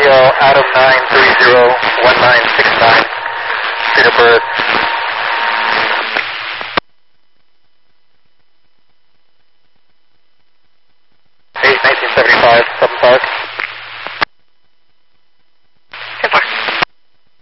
Romeo, Adam 930-1969, Peterborough. 8, 1975, 7 Park.